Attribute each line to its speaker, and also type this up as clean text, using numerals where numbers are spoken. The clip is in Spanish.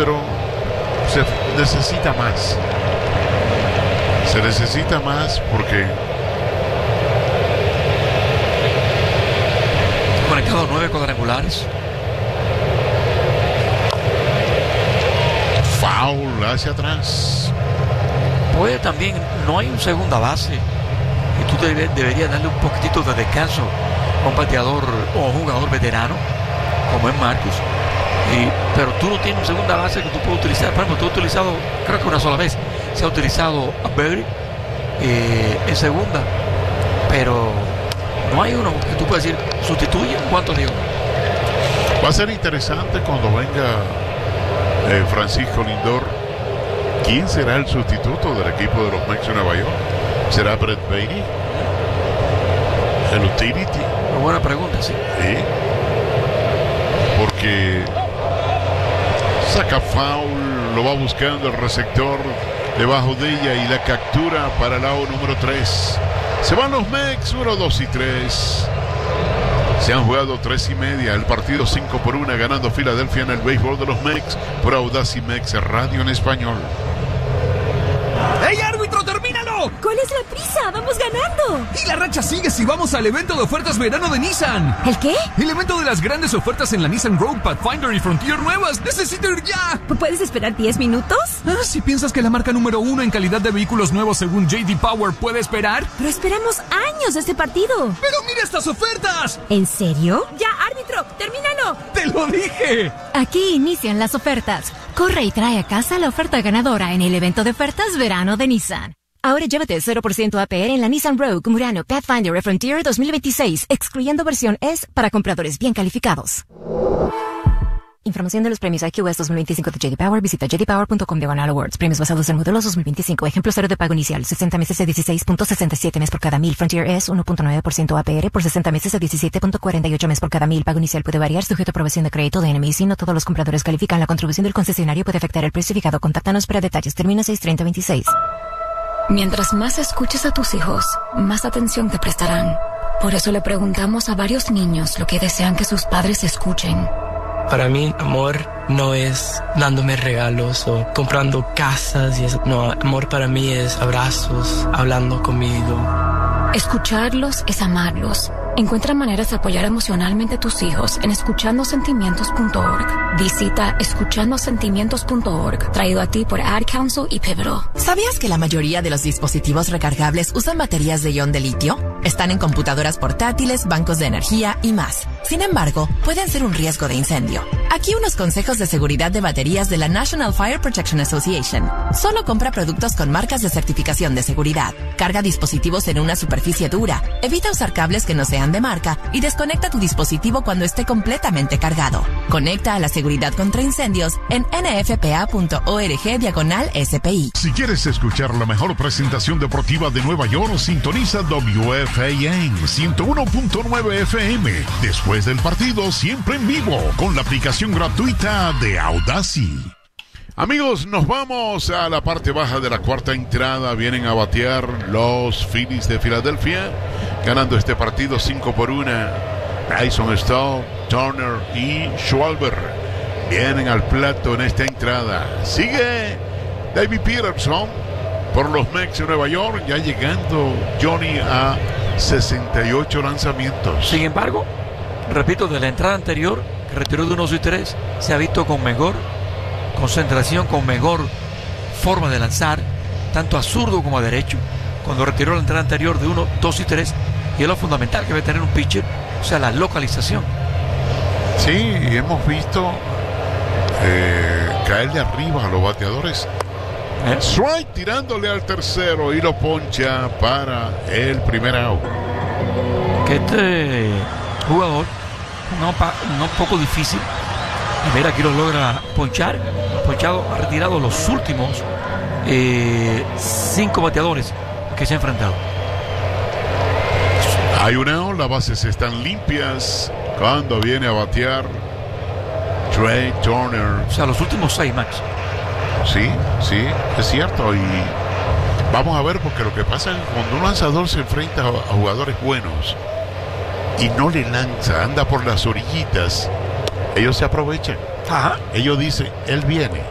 Speaker 1: pero se necesita más. Se necesita más porque
Speaker 2: conectado a 9 cuadrangulares.
Speaker 1: Foul hacia atrás.
Speaker 2: Puede también, no hay un segunda base y tú deberías darle un poquitito de descanso a un bateador o a un jugador veterano como es Marcus. Pero tú no tienes un segunda base que tú puedas utilizar. Por ejemplo, tú has utilizado, creo que una sola vez se ha utilizado a Berry en segunda, pero no hay uno que tú puedas decir sustituye. ¿Cuánto digo?
Speaker 1: Va a ser interesante cuando venga Francisco Lindor. ¿Quién será el sustituto del equipo de los Mets de Nueva York? ¿Será Brett Baty? ¿El utility?
Speaker 2: Una buena pregunta, sí.
Speaker 1: Sí. Porque saca foul, lo va buscando el receptor debajo de ella y la captura para el out número 3. Se van los Mets, 1, 2 y 3. Se han jugado 3:30. El partido 5-1 ganando Filadelfia en el béisbol de los Mets por Audacy Mex Radio en español.
Speaker 3: ¡Ey, árbitro, termínalo!
Speaker 4: ¿Cuál es la prisa? ¡Vamos ganando!
Speaker 3: Y la racha sigue si vamos al evento de ofertas verano de Nissan.
Speaker 4: ¿El qué?
Speaker 3: El evento de las grandes ofertas en la Nissan Rogue, Pathfinder y Frontier nuevas. ¡Necesito ir ya!
Speaker 4: ¿Puedes esperar 10 minutos?
Speaker 3: Si piensas que la marca número 1 en calidad de vehículos nuevos según J.D. Power puede esperar.
Speaker 4: Pero esperamos años de este partido.
Speaker 3: ¡Pero mira estas ofertas!
Speaker 4: ¿En serio? ¡Ya, árbitro! ¡Termínalo!
Speaker 3: ¡Te lo dije!
Speaker 5: Aquí inician las ofertas. Corre y trae a casa la oferta ganadora en el evento de ofertas verano de Nissan. Ahora llévate 0% APR en la Nissan Rogue, Murano, Pathfinder y Frontier 2026, excluyendo versión S para compradores bien calificados. Información de los premios IQS 2025 de J.D. Power. Visita jdpower.com/awards. Premios basados en modelos 2025. Ejemplo 0 de pago inicial. 60 meses de 16.67 mes por cada 1000. Frontier S 1.9% APR por 60 meses de 17.48 mes por cada 1000. Pago inicial puede variar sujeto a aprobación de crédito de NMC. No todos los compradores califican. La contribución del concesionario puede afectar el precio fijado. Contáctanos para detalles. Termina 6/30/26.
Speaker 6: Mientras más escuches a tus hijos, más atención te prestarán. Por eso le preguntamos a varios niños lo que desean que sus padres escuchen.
Speaker 7: Para mí, amor no es dándome regalos o comprando casas y eso. No, amor para mí es abrazos, hablando conmigo.
Speaker 6: Escucharlos es amarlos. Encuentra maneras de apoyar emocionalmente a tus hijos en escuchandosentimientos.org. Visita escuchandosentimientos.org, traído a ti por Ad Council y Pivotal.
Speaker 8: ¿Sabías que la mayoría de los dispositivos recargables usan baterías de ion de litio? Están en computadoras portátiles, bancos de energía y más. Sin embargo, pueden ser un riesgo de incendio. Aquí unos consejos de seguridad de baterías de la National Fire Protection Association. Solo compra productos con marcas de certificación de seguridad. Carga dispositivos en una superficie dura. Evita usar cables que no sean de marca y desconecta tu dispositivo cuando esté completamente cargado. Conecta a la seguridad contra incendios en nfpa.org/SPI.
Speaker 9: Si quieres escuchar la mejor presentación deportiva de Nueva York, sintoniza WFAN 101.9 FM. Después del partido, siempre en vivo, con la aplicación gratuita de Audacy.
Speaker 1: Amigos, nos vamos a la parte baja de la cuarta entrada. Vienen a batear los Phillies de Filadelfia, ganando este partido 5-1. Bryson Stott, Turner y Schwarber vienen al plato en esta entrada. Sigue David Peterson por los Mets de Nueva York, ya llegando Johnny a 68 lanzamientos.
Speaker 2: Sin embargo, repito, de la entrada anterior, que retiró de 1 y 3, se ha visto con mejor concentración, con mejor forma de lanzar, tanto a zurdo como a derecho. Cuando retiró la entrada anterior de 1, 2 y 3, y es lo fundamental que debe tener un pitcher, o sea, la localización.
Speaker 1: Sí, hemos visto caerle arriba a los bateadores. Strike tirándole al tercero y lo poncha para el primer out.
Speaker 2: Que este jugador, no poco difícil, y mira, aquí lo logra ponchar. Ha retirado los últimos 5 bateadores que se han enfrentado.
Speaker 1: Hay un out, las bases están limpias cuando viene a batear Trey Turner.
Speaker 2: O sea, los últimos 6, Max.
Speaker 1: Sí, es cierto. Y vamos a ver, porque lo que pasa es que cuando un lanzador se enfrenta a jugadores buenos y no le lanza, anda por las orillitas, ellos se aprovechan.
Speaker 2: Ajá.
Speaker 1: Ellos dicen, él viene.